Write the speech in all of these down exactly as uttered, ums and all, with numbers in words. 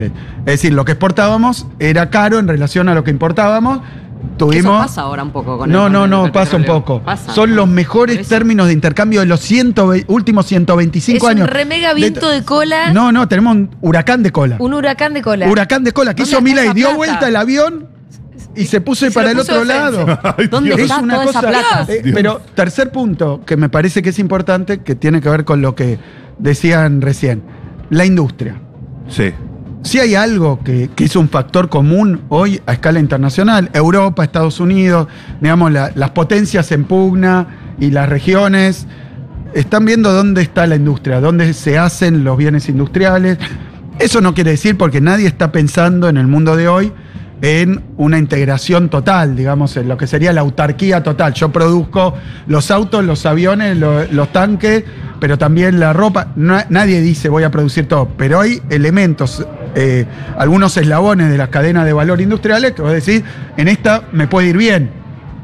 Es decir, lo que exportábamos era caro en relación a lo que importábamos. Tuvimos... Eso pasa ahora un poco con No, el, no, con no, el pasa un petróleo. poco. Pasa, Son ¿no? los mejores Por eso. términos de intercambio de los ciento veinte, últimos ciento veinticinco Es años. un re mega viento de cola. No, no, tenemos un huracán de cola. Un huracán de cola. Huracán de cola. ¿Qué ¿Dónde hizo está Milei? esa Dio plata? vuelta el avión y se puso se para lo el puso otro de frente. lado. Ay, ¿Dónde Dios. está Es una toda esa cosa- plata? eh, pero tercer punto que me parece que es importante, que tiene que ver con lo que decían recién. La industria. Sí. Si hay algo que, que es un factor común hoy a escala internacional, Europa, Estados Unidos, digamos, la- las potencias en pugna y las regiones están viendo dónde está la industria, dónde se hacen los bienes industriales. Eso no quiere decir, porque nadie está pensando en el mundo de hoy en una integración total, digamos, en lo que sería la autarquía total. Yo produzco los autos, los aviones, lo- los tanques, pero también la ropa. Na- nadie dice voy a producir todo, pero hay elementos, eh, algunos eslabones de las cadenas de valor industriales que vos decís, en esta me puede ir bien.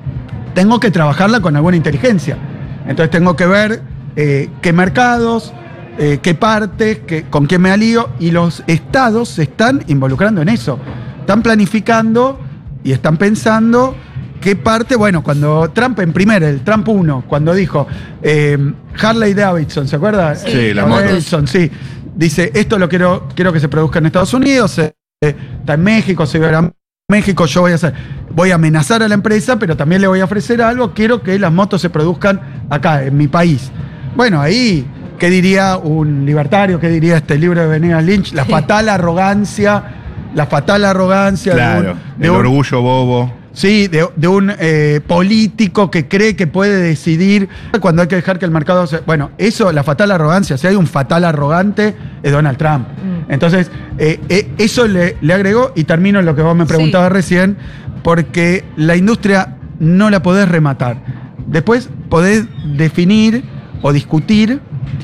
Tengo que trabajarla con alguna inteligencia. Entonces tengo que ver eh, qué mercados, eh, qué partes, qué- con qué me alío, y los estados se están involucrando en eso. Están planificando y están pensando qué parte, bueno, cuando Trump en primer, el Trump uno, cuando dijo eh, Harley Davidson, ¿se acuerda? Sí, la Harley moto. Davidson, sí. Dice, esto lo quiero, quiero que se produzca en Estados Unidos, eh, está en México, se verá en México, yo voy a hacer, voy a amenazar a la empresa, pero también le voy a ofrecer algo, quiero que las motos se produzcan acá, en mi país. Bueno, ahí, ¿qué diría un libertario? ¿Qué diría este libro de Venegas Lynch? La fatal arrogancia, la fatal arrogancia Claro. de un, de el un- orgullo bobo. Sí, de, de un eh, político que cree que puede decidir cuando hay que dejar que el mercado se... Bueno, eso, la fatal arrogancia, si hay un fatal arrogante, es Donald Trump. Mm. Entonces, eh, eh, eso le, le agregó, y termino en lo que vos me preguntabas Sí. recién, porque la industria no la podés rematar. Después podés definir o discutir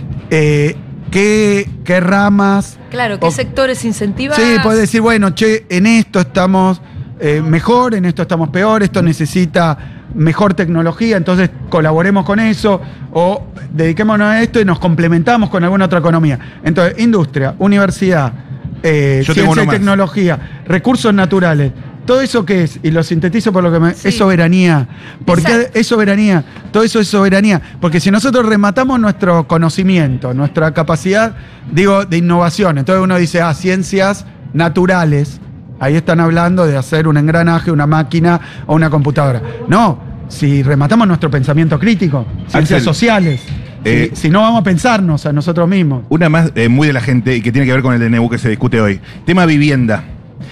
eh, qué, qué ramas... Claro, ¿qué o- sectores incentivar? Sí, podés decir, bueno, che, en esto estamos eh, mejor, en esto estamos peor, esto necesita mejor tecnología, entonces colaboremos con eso, o dediquémonos a esto y nos complementamos con alguna otra economía. Entonces, industria, universidad, eh, Yo tengo ciencia uno y más. tecnología, recursos naturales, todo eso que es, y lo sintetizo por lo que me... Sí. Es soberanía. ¿Por qué Exacto. es soberanía? Todo eso es soberanía. Porque si nosotros rematamos nuestro conocimiento, nuestra capacidad, digo, de innovación, entonces uno dice, ah, ciencias naturales, ahí están hablando de hacer un engranaje, una máquina o una computadora. No, si rematamos nuestro pensamiento crítico, ciencias Axel, sociales, eh, si, si no vamos a pensarnos a nosotros mismos. Una más eh, muy de la gente y que tiene que ver con el D N U que se discute hoy. Tema vivienda.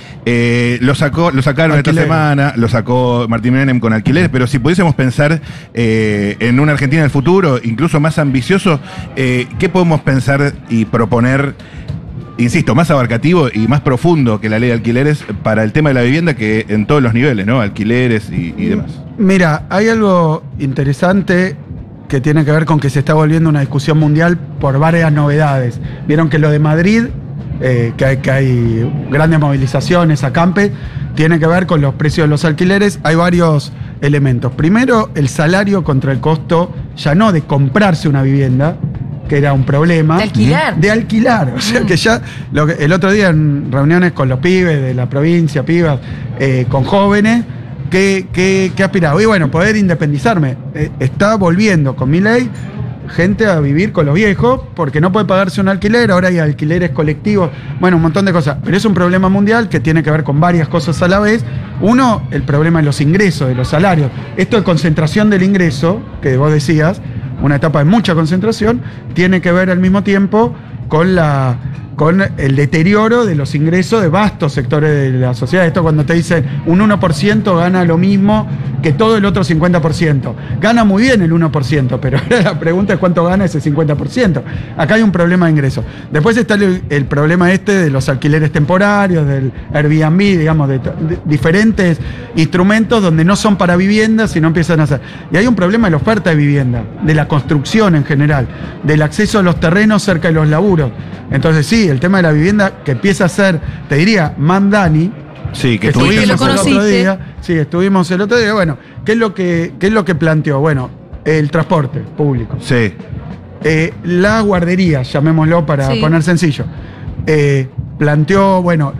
Eh, lo sacó, lo sacaron Alquileres. esta semana, lo sacó Martín Menem con alquileres, pero si pudiésemos pensar eh, en una Argentina del futuro, incluso más ambicioso, eh, ¿qué podemos pensar y proponer, insisto, más abarcativo y más profundo que la ley de alquileres para el tema de la vivienda, que en todos los niveles, ¿no? Alquileres y, y demás. Mira, hay algo interesante que tiene que ver con que se está volviendo una discusión mundial por varias novedades. Vieron que lo de Madrid, eh, que, hay, que hay grandes movilizaciones, acampe, tiene que ver con los precios de los alquileres. Hay varios elementos. Primero, el salario contra el costo, ya no de comprarse una vivienda, que era un problema. De alquilar. De alquilar. O sea que ya, lo que, el otro día en reuniones con los pibes de la provincia, pibas, eh, con jóvenes, ¿qué, qué, qué aspiraba? Y bueno, poder independizarme. Eh, está volviendo con mi ley gente a vivir con los viejos porque no puede pagarse un alquiler, ahora hay alquileres colectivos, bueno, un montón de cosas. Pero es un problema mundial que tiene que ver con varias cosas a la vez. Uno, el problema de los ingresos, de los salarios. Esto de concentración del ingreso, que vos decías, una etapa de mucha concentración, tiene que ver al mismo tiempo con la con el deterioro de los ingresos de vastos sectores de la sociedad. Esto cuando te dicen un uno por ciento gana lo mismo que todo el otro cincuenta por ciento. Gana muy bien el uno por ciento, pero ahora la pregunta es cuánto gana ese cincuenta por ciento. Acá hay un problema de ingresos. Después está el, el problema este de los alquileres temporarios, del Airbnb, digamos, de, de diferentes instrumentos donde no son para viviendas, sino empiezan a hacer. Y hay un problema de la oferta de vivienda, de la construcción en general, del acceso a los terrenos cerca de los laburos. Entonces sí, el tema de la vivienda que empieza a ser, te diría, Mandani, Sí, que que tuviste estuvimos lo el otro conociste. día. Sí, estuvimos el otro día. Bueno, ¿qué es lo que, qué es lo que planteó? Bueno, el transporte público. Sí. Eh, la guardería, llamémoslo para Sí. poner sencillo. Eh, planteó, bueno,